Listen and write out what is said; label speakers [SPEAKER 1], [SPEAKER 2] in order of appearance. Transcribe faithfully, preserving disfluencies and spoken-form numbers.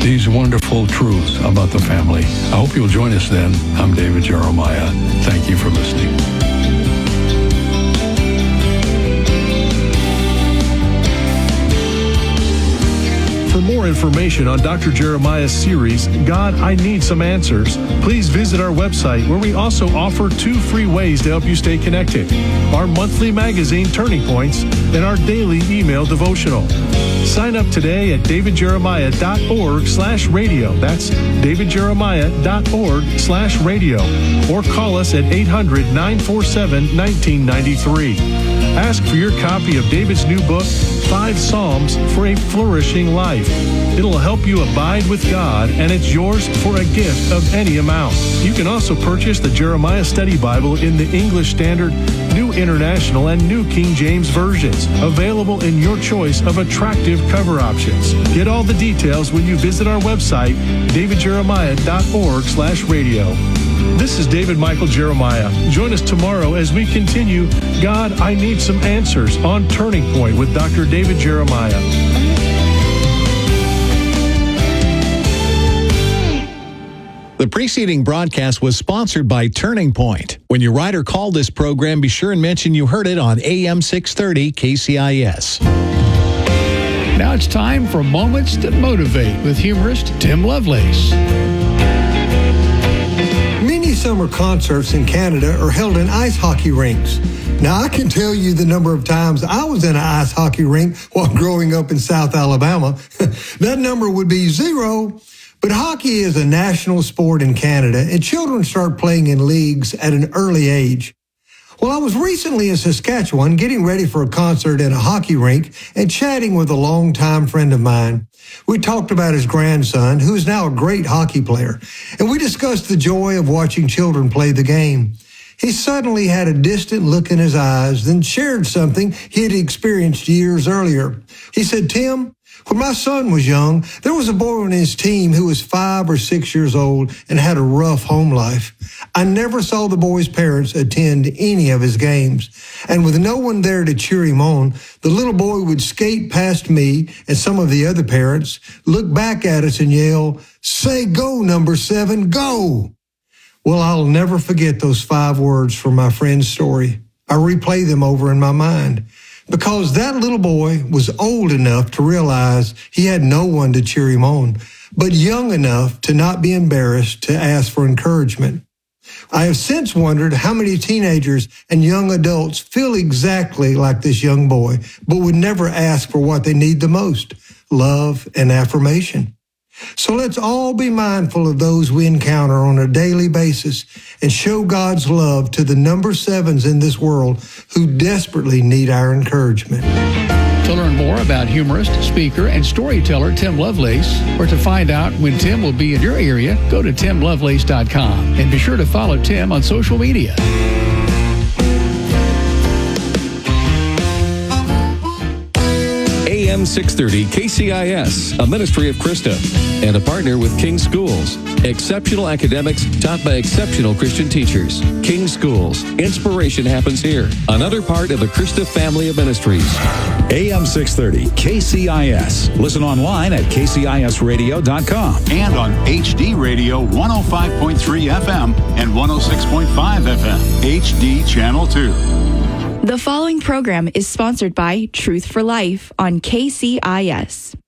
[SPEAKER 1] these wonderful truths about the family. I hope you'll join us then. I'm David Jeremiah. Thank you for listening.
[SPEAKER 2] For more information on Doctor Jeremiah's series, God, I Need Some Answers, please visit our website where we also offer two free ways to help you stay connected: our monthly magazine, Turning Points, and our daily email devotional. Sign up today at davidjeremiah.org slash radio. That's davidjeremiah.org slash radio. Or call us at eight hundred, nine four seven, one nine nine three. Ask for your copy of David's new book, Five Psalms for a Flourishing Life. It'll help you abide with God, and it's yours for a gift of any amount. You can also purchase the Jeremiah Study Bible in the English Standard, New International, and New King James versions, available in your choice of attractive cover options. Get all the details when you visit our website, davidjeremiah.org slash radio. This is David Michael Jeremiah. Join us tomorrow as we continue God, I Need Some Answers on Turning Point with Doctor David Jeremiah.
[SPEAKER 3] The preceding broadcast was sponsored by Turning Point. When you write or call this program, be sure and mention you heard it on A M six thirty K C I S.
[SPEAKER 4] Now it's time for Moments That Motivate with humorist Tim Lovelace.
[SPEAKER 5] Many summer concerts in Canada are held in ice hockey rinks. Now, I can tell you the number of times I was in an ice hockey rink while growing up in South Alabama. That number would be zero. But hockey is a national sport in Canada, and children start playing in leagues at an early age. Well, I was recently in Saskatchewan getting ready for a concert in a hockey rink and chatting with a longtime friend of mine. We talked about his grandson, who is now a great hockey player, and we discussed the joy of watching children play the game. He suddenly had a distant look in his eyes, then shared something he had experienced years earlier. He said, "Tim, when my son was young, there was a boy on his team who was five or six years old and had a rough home life. I never saw the boy's parents attend any of his games. And with no one there to cheer him on, the little boy would skate past me and some of the other parents, look back at us and yell, 'Say go, number seven, go!' Well, I'll never forget those five words from my friend's story. I replay them over in my mind. Because that little boy was old enough to realize he had no one to cheer him on, but young enough to not be embarrassed to ask for encouragement. I have since wondered how many teenagers and young adults feel exactly like this young boy, but would never ask for what they need the most, love and affirmation. So let's all be mindful of those we encounter on a daily basis and show God's love to the number sevens in this world who desperately need our encouragement.
[SPEAKER 4] To learn more about humorist, speaker, and storyteller Tim Lovelace, or to find out when Tim will be in your area, go to tim lovelace dot com and be sure to follow Tim on social media.
[SPEAKER 6] A M six thirty K C I S, a ministry of Christa, and a partner with King Schools. Exceptional academics taught by exceptional Christian teachers. King Schools. Inspiration happens here. Another part of the Christa family of ministries.
[SPEAKER 7] A M six thirty K C I S. Listen online at k c i s radio dot com.
[SPEAKER 8] And on H D Radio one oh five point three F M and one oh six point five F M. H D Channel two.
[SPEAKER 9] The following program is sponsored by Truth for Life on K C I S.